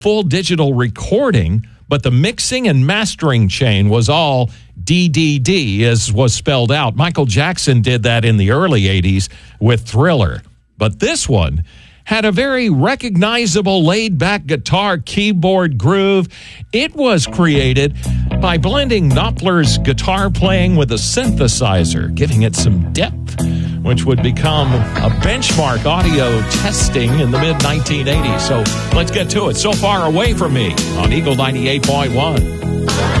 full digital recording, but the mixing and mastering chain was all DDD, as was spelled out. Michael Jackson did that in the early 80s with Thriller. But this one had a very recognizable laid-back guitar keyboard groove. It was created by blending Knopfler's guitar playing with a synthesizer, giving it some depth, which would become a benchmark audio testing in the mid-1980s. So let's get to it. So Far Away From Me on Eagle 98.1.